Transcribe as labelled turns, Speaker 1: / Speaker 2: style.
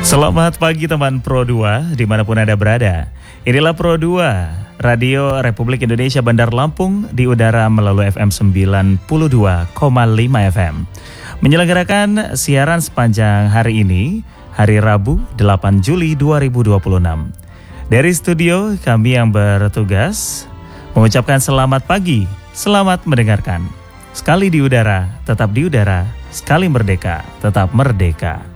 Speaker 1: Selamat pagi teman Pro 2 dimanapun Anda berada. Inilah Pro 2, Radio Republik Indonesia Bandar Lampung di udara melalui FM 92,5 FM. Menyelenggarakan siaran sepanjang hari ini, hari Rabu 8 Juli 2026. Dari studio kami yang bertugas mengucapkan selamat pagi, selamat mendengarkan. Sekali di udara, tetap di udara. Sekali merdeka, tetap merdeka.